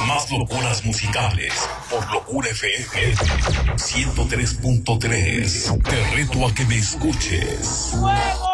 Más locuras musicales por Locura FM 103.3. Te reto a que me escuches. ¡Fuego!